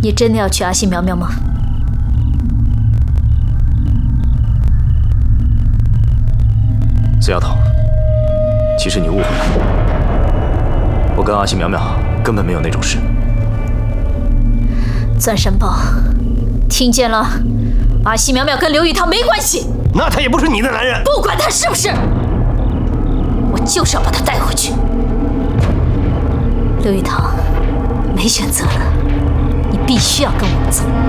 你真的要娶阿西苗苗吗？ 死丫头，其实你误会了，我跟阿西苗苗根本没有那种事。 钻山豹，听见了？阿西苗苗跟刘玉堂没关系。 那他也不是你的男人。 不管他是不是，我就是要把他带回去。刘玉堂，没选择了，你必须要跟我们走。